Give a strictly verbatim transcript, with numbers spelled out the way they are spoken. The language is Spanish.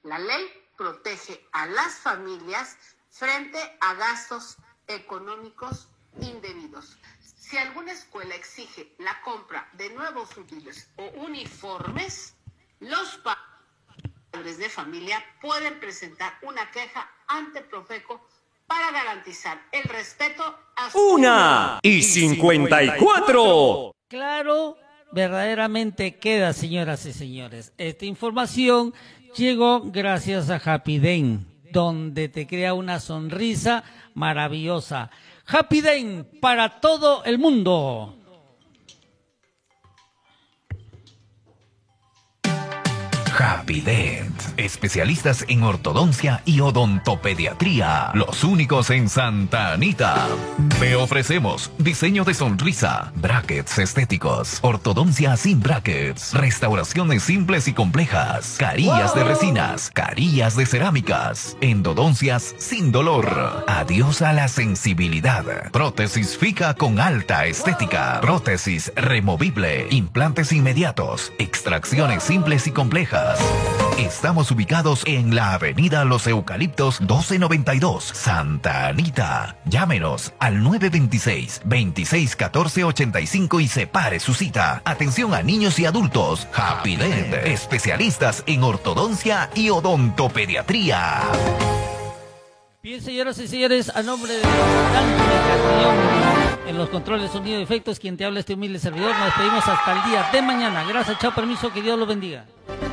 La ley protege a las familias frente a gastos económicos indebidos. Si alguna escuela exige la compra de nuevos útiles o uniformes, los padres de familia pueden presentar una queja ante Profeco para garantizar el respeto a su... ¡Una y cincuenta y cuatro! Claro, verdaderamente queda, señoras y señores. Esta información llegó gracias a Happy Day, donde te crea una sonrisa maravillosa. Happy Day para todo el mundo. Happy Dent, especialistas en ortodoncia y odontopediatría, los únicos en Santa Anita. Te ofrecemos diseño de sonrisa, brackets estéticos, ortodoncia sin brackets, restauraciones simples y complejas, carillas wow. de resinas, carillas de cerámicas, endodoncias sin dolor, adiós a la sensibilidad, prótesis fija con alta estética, prótesis removible, implantes inmediatos, extracciones simples y complejas. Estamos ubicados en la avenida Los Eucaliptos doce noventa y dos, Santa Anita. Llámenos al nueve dos seis, veintiséis catorce ochenta y cinco y separe su cita. Atención a niños y adultos. Happy Dent, especialistas en ortodoncia y odontopediatría. Bien, señoras y señores, a nombre de Dante Castellón, en los controles sonido y efectos, quien te habla este humilde servidor, nos despedimos hasta el día de mañana. Gracias, chao, permiso, que Dios los bendiga.